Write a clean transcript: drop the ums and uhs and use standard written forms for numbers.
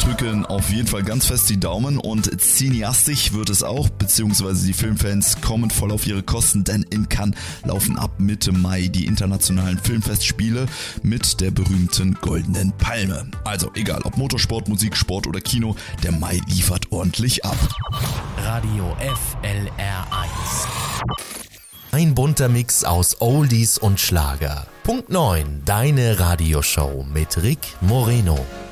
drücken auf jeden Fall ganz fest die Daumen und cineastisch wird es auch, beziehungsweise die Filmfans kommen voll auf ihre Kosten, denn in Cannes laufen ab Mitte Mai die internationalen Filmfestspiele mit der berühmten Goldenen Palme. Also egal ob Motorsport, Musik, Sport oder Kino, der Mai liefert ordentlich ab. Radio FLR1. Ein bunter Mix aus Oldies und Schlager. Punkt 9, deine Radioshow mit Rick Moreno.